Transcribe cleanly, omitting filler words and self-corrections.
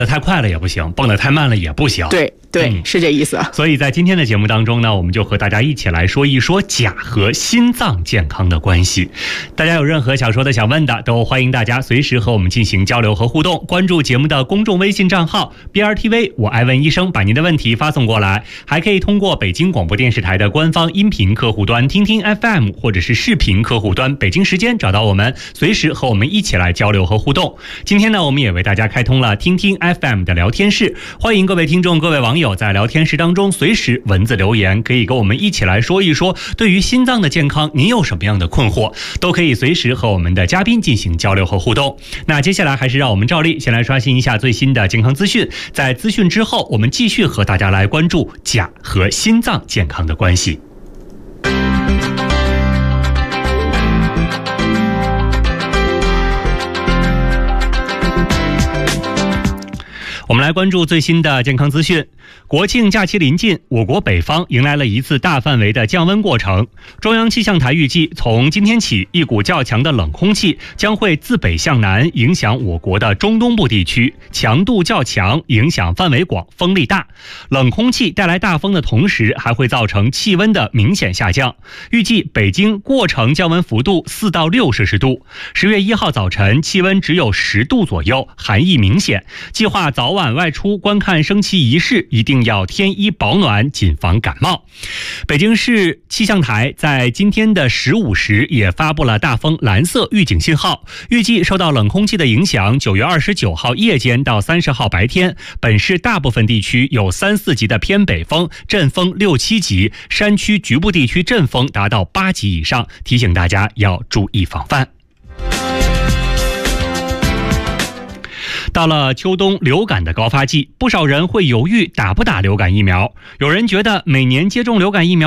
得太快了也不行，蹦得太慢了也不行。 对，是这意思。 所以在今天的节目当中呢，我们就和大家一起来说一说钾和心脏健康的关系。大家有任何想说的、想问的，都欢迎大家随时和我们进行交流和互动。关注节目的公众微信账号 BRTV 我爱问医生，把您的问题发送过来。还可以通过北京广播电视台的官方音频客户端听听 FM， 或者是视频客户端北京时间找到我们，随时和我们一起来交流和互动。今天呢，我们也为大家开通了听听 FM 的聊天室，欢迎各位听众、各位网友在聊天室当中随时文字留言，可以跟我们一起来说一说对于心脏的健康您有什么样的困惑，都可以随时和我们的嘉宾进行交流和互动。那接下来还是让我们照例先来刷新一下最新的健康资讯，在资讯之后，我们继续和大家来关注钾和心脏健康的关系。我们来关注最新的健康资讯。国庆假期临近，我国北方迎来了一次大范围的降温过程。中央气象台预计，从今天起，一股较强的冷空气将会自北向南影响我国的中东部地区，强度较强，影响范围广，风力大。冷空气带来大风的同时，还会造成气温的明显下降。预计北京过程降温幅度4到6摄氏度。10月1号早晨，气温只有10度左右，寒意明显。计划早晚外出观看升旗仪式，一定要添衣保暖，谨防感冒。北京市气象台在今天的15时也发布了大风蓝色预警信号，预计受到冷空气的影响，9月29号夜间到30号白天，本市大部分地区有3、4级的偏北风，阵风6、7级，山区局部地区阵风达到8级以上，提醒大家要注意防范。到了秋冬流感的高发季，不少人会犹豫打不打流感疫苗。有人觉得每年接种流感疫苗